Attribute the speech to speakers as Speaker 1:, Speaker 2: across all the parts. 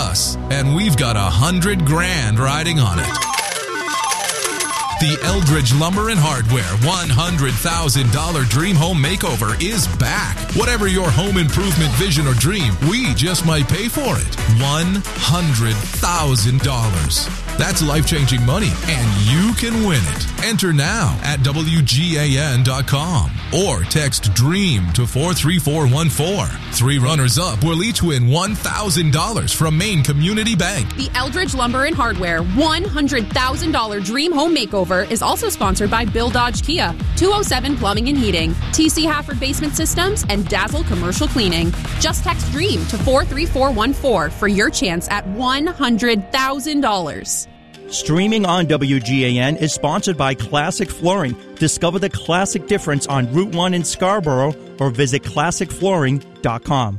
Speaker 1: us, and we've got $100,000 riding on it. The Eldridge Lumber and Hardware $100,000 Dream Home Makeover is back. Whatever your home improvement vision or dream, we just might pay for it. $100,000. That's life-changing money, and you can win it. Enter now at WGAN.com or text DREAM to 43414. 3 runners-up will each win $1,000 from Maine Community Bank.
Speaker 2: The Eldridge Lumber and Hardware $100,000 Dream Home Makeover is also sponsored by Bill Dodge Kia, 207 Plumbing and Heating, TC Hafford Basement Systems, and Dazzle Commercial Cleaning. Just text DREAM to 43414 for your chance at $100,000.
Speaker 3: Streaming on WGAN is sponsored by Classic Flooring. Discover the classic difference on Route 1 in Scarborough or visit classicflooring.com.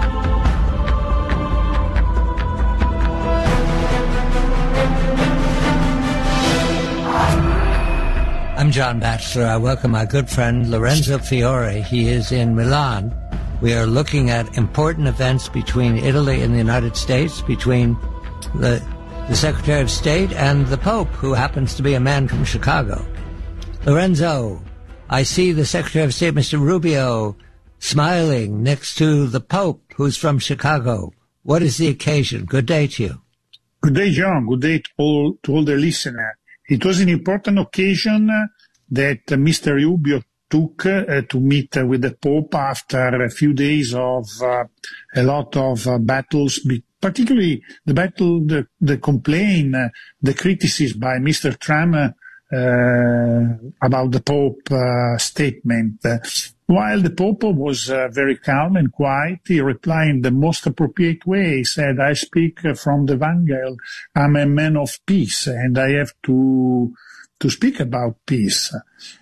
Speaker 4: I'm John Batchelor. I welcome my good friend Lorenzo Fiore. He is in Milan. We are looking at important events between Italy and the United States, between the Secretary of State and the Pope, who happens to be a man from Chicago. Lorenzo, I see the Secretary of State, Mr. Rubio, smiling next to the Pope, who's from Chicago. What is the occasion? Good day to you.
Speaker 5: Good day, John. Good day to all the listeners. It was an important occasion that Mr. Rubio took to meet with the Pope after a few days of a lot of battles, particularly the battle, the complaint, the criticism by Mr. Trump about the Pope statement. While the Pope was very calm and quiet, he replied in the most appropriate way. He said, I speak from the Evangel. I'm a man of peace, and I have to speak about peace.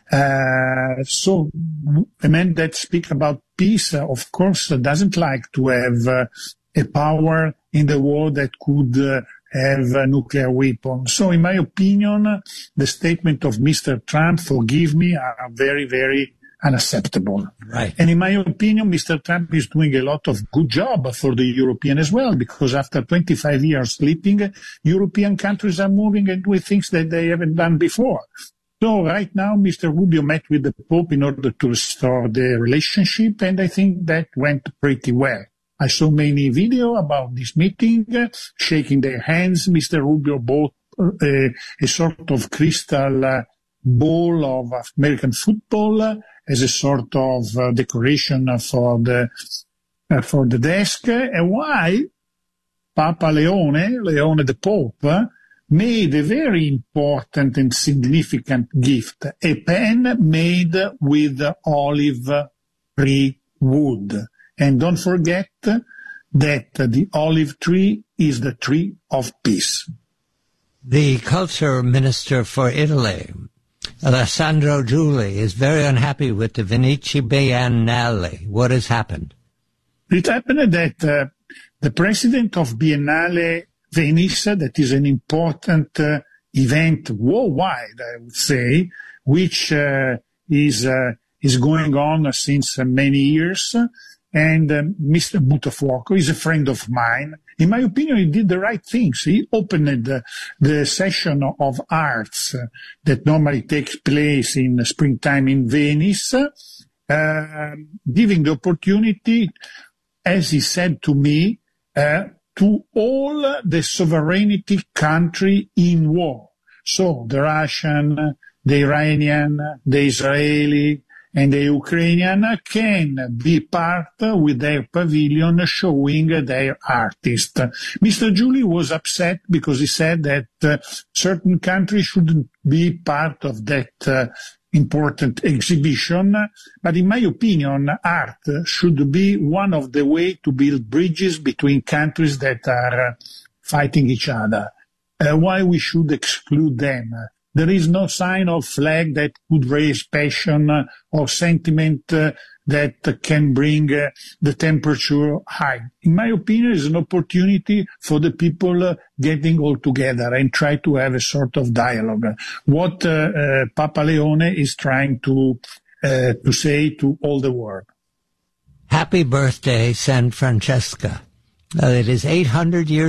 Speaker 5: So a man that speaks about peace, of course, doesn't like to have a power in the world that could have a nuclear weapon. So in my opinion, the statement of Mr. Trump, forgive me, are very, very unacceptable.
Speaker 4: Right.
Speaker 5: And in my opinion, Mr. Trump is doing a lot of good job for the European as well, because after 25 years sleeping, European countries are moving and doing things that they haven't done before. So right now, Mr. Rubio met with the Pope in order to restore the relationship, and I think that went pretty well. I saw many videos about this meeting, shaking their hands. Mr. Rubio bought a sort of crystal ball of American football as a sort of decoration for the desk. And why Papa Leone the Pope, made a very important and significant gift, a pen made with olive tree wood. And don't forget that the olive tree is the tree of peace.
Speaker 4: The culture minister for Italy, Alessandro Giuli, is very unhappy with the Venice Biennale. What has happened?
Speaker 5: It happened that the president of Biennale Venice, that is an important event worldwide, I would say, which is going on since many years. And Mr. Buttafuoco is a friend of mine. In my opinion, he did the right things. He opened the session of arts that normally takes place in springtime in Venice, giving the opportunity, as he said to me, to all the sovereignty country in war. So the Russian, the Iranian, the Israeli, and the Ukrainian can be part with their pavilion showing their artists. Mr. Giuli was upset because he said that certain countries shouldn't be part of that important exhibition. But in my opinion, art should be one of the ways to build bridges between countries that are fighting each other. Why we should exclude them? There is no sign of flag that could raise passion or sentiment that can bring the temperature high. In my opinion, it's an opportunity for the people getting all together and try to have a sort of dialogue. What Papa Leone is trying to say to all the world.
Speaker 4: Happy birthday, San Francesca. It is 800 years